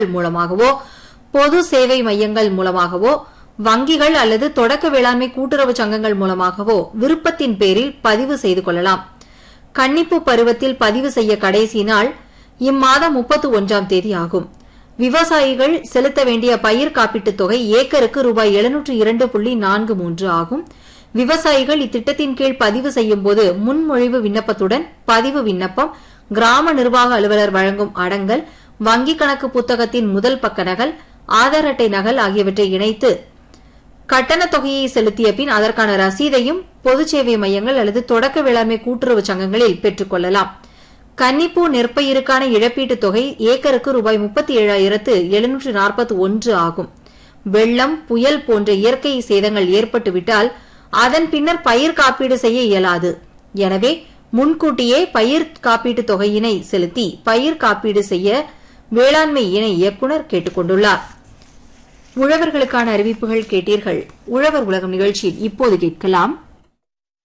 மூலமாகவோ பொது சேவை மையங்கள் மூலமாகவோ வங்கிகள் அல்லது தொடக்க வேளாண்மை கூட்டுறவு சங்கங்கள் மூலமாகவோ விருப்பத்தின் பேரில் பதிவு செய்து கொள்ளலாம். கன்னிப்பு பருவத்தில் பதிவு செய்ய கடைசி நாள் இம்மாதம் 31ஆம் தேதி ஆகும். விவசாயிகள் செலுத்த வேண்டிய பயிர் காப்பீட்டுத் தொகை ஏக்கருக்கு ரூபாய் 702.43 ஆகும். விவசாயிகள் இத்திட்டத்தின் கீழ் பதிவு செய்யும் போது முன்மொழிவு விண்ணப்பத்துடன் பதிவு விண்ணப்பம், கிராம நிர்வாக அலுவலர் வழங்கும் அடங்கல், வங்கிக் கணக்கு புத்தகத்தின் முதல் பக்க நகல், ஆதார் அட்டை நகல் ஆகியவற்றை இணைத்து கட்டணத் தொகையை செலுத்திய பின் அதற்கான ரசீதையும் பொது சேவை மையங்கள் அல்லது தொடக்க வேளாண்மை கூட்டுறவு சங்கங்களில் பெற்றுக் கொள்ளலாம். கன்னிப்பூ நெற்பயிருக்கான இழப்பீட்டுத் தொகை ஏக்கருக்கு ரூபாய் 37,741 ஆகும். வெள்ளம், புயல் போன்ற இயற்கை சேதங்கள் ஏற்பட்டுவிட்டால் அதன் பின்னர் பயிர் காப்பீடு செய்ய இயலாது. எனவே முன்கூட்டியே பயிர் காப்பீட்டுத் தொகையினை செலுத்தி பயிர் காப்பீடு செய்ய வேளாண்மை இணை இயக்குநர் கேட்டுக் கொண்டுள்ளார். உழவர்களுக்கான அறிவிப்புகள் கேட்டீர்கள். உழவர் உலகம் நிகழ்ச்சியில் இப்போது கேட்கலாம்.